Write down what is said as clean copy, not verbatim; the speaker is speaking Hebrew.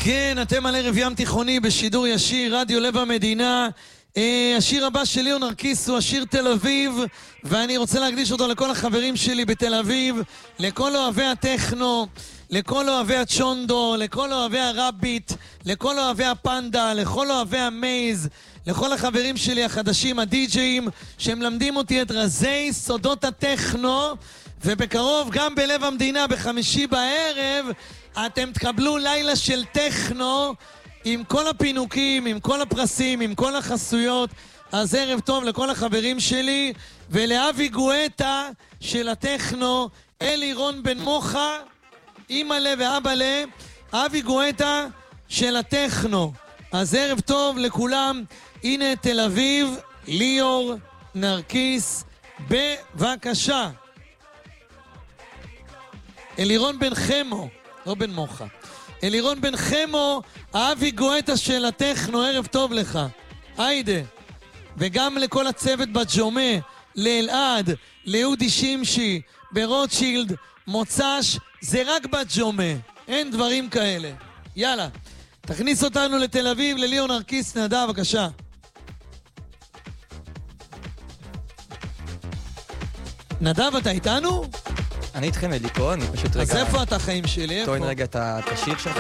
כן, אתם על ערב ים תיכוני בשידור ישיר, רדיו לב המדינה. השיר הבא של ליאור נרקיס הוא השיר תל אביב, ואני רוצה להקדיש אותו לכל החברים שלי בתל אביב, לכל אוהבי הטכנו, לכל אוהבי הצ'ונדו, לכל אוהבי הרביט, לכל אוהבי הפנדה, לכל אוהבי המייז, לכל החברים שלי החדשים, הדי-ג'אים, שמלמדים אותי את רזי סודות הטכנו, ובקרוב גם בלב המדינה בחמישי בערב אתם תקבלו לילה של טכנו עם כל הפינוקים, עם כל הפרסים, עם כל החסויות. אז ערב טוב לכל החברים שלי ולאבי גואטה של הטכנו, אלי רון בן מוחה, אמא לה ואבא לה, אבי גואטה של הטכנו. אז ערב טוב לכולם. הנה תל אביב, ליאור נרקיס, בבקשה. אלירון בן חמו, לא בן מוחה. אלירון בן חמו, אבי גואטה של הטכנו, ערב טוב לך. היידה. וגם לכל הצוות בג'ומה, לאלעד, ליהודי שימשי, ברוטשילד, מוצש, זה רק בג'ומה. אין דברים כאלה. יאללה. תכניס אותנו לתל אביב, לליאור נרקיס. נדב, בבקשה. נדב, אתה איתנו? אני איתכם, אליקו, אני פשוט רגע... אז איפה אתה חיים שלי? טוען רגע את השיר שלך.